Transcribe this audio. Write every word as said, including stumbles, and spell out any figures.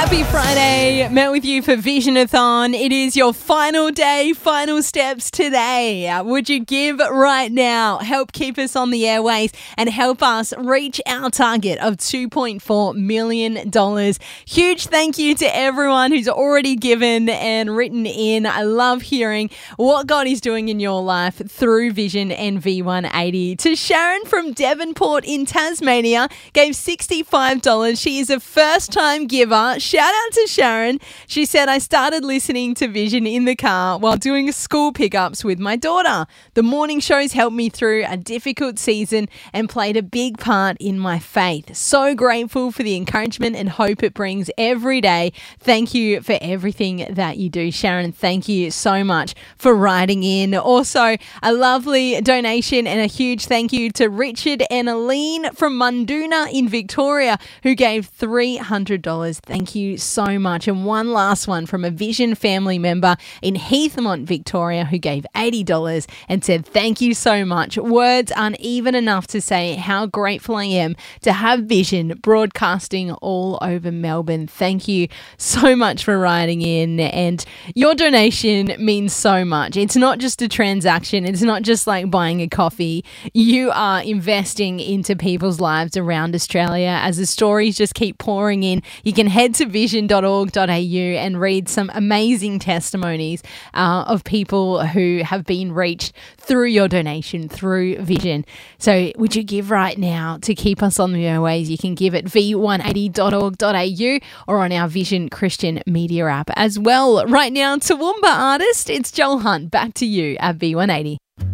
Happy Friday. Met with you for Visionathon. It is your final day, final steps today. Would you give right now? Help keep us on the airways and help us reach our target of two point four million dollars. Huge thank you to everyone who's already given and written in. I love hearing what God is doing in your life through Vision and V one eighty. To Sharon from Devonport in Tasmania, gave sixty-five dollars. She is a first-time giver. Shout out to Sharon. She said, I started listening to Vision in the car while doing school pickups with my daughter. The morning shows helped me through a difficult season and played a big part in my faith. So grateful for the encouragement and hope it brings every day. Thank you for everything that you do, Sharon. Thank you so much for writing in. Also, a lovely donation and a huge thank you to Richard and Aline from Munduna in Victoria, who gave three hundred dollars. Thank you so much. And one last one from a Vision family member in Heathmont, Victoria, who gave eighty dollars and said, thank you so much. Words aren't even enough to say how grateful I am to have Vision broadcasting all over Melbourne. Thank you so much for writing in. And your donation means so much. It's not just a transaction. It's not just like buying a coffee. You are investing into people's lives around Australia. As the stories just keep pouring in, you can head to vision dot org dot a u and read some amazing testimonies uh, of people who have been reached through your donation, through Vision. So would you give right now to keep us on the airways? You can give at v one eighty dot org dot a u or on our Vision Christian Media app as well. Right now, Toowoomba artist, it's Joel Hunt. Back to you at V one eighty.